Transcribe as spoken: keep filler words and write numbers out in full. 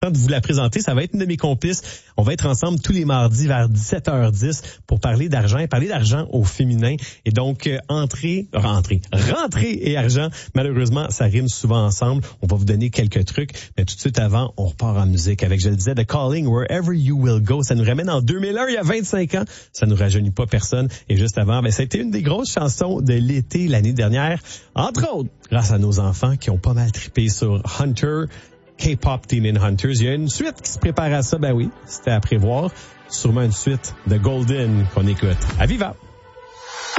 de vous la présenter. Ça va être une de mes complices. On va être ensemble tous les mardis vers dix-sept heures dix pour parler d'argent et parler d'argent au féminin. Et donc, euh, entrée, rentrer, rentrer et argent, malheureusement, ça rime souvent ensemble. On va vous donner quelques trucs. Mais tout de suite avant, on repart en musique avec, je le disais, The Calling, Wherever You Will Go. Ça nous ramène en deux mille un, il y a vingt-cinq ans. Ça nous rajeunit pas personne. Et juste avant, ben, ça a été une des grosses chansons de l'été l'année dernière. Entre autres, grâce à nos enfants qui ont pas mal trippé sur Hunter, K-Pop Demon Hunters. Il y a une suite qui se prépare à ça, ben oui, c'était à prévoir. Sûrement une suite de Golden qu'on écoute. À Viva!